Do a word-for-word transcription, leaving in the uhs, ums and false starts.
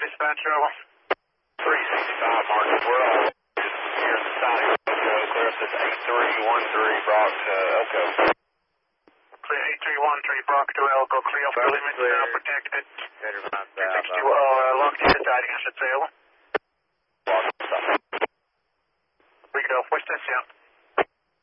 dispatcher, over. three sixty-five, Marcus. We're all just here in the Sonic Elko. Clear up this eight three one three Brock to Elko. Clear eight three one three Brock to Elko. Clear off the limits, uh, protected. sixty, uh, long distance siding, I should say, over. Block, stop. We go, what's this, yeah?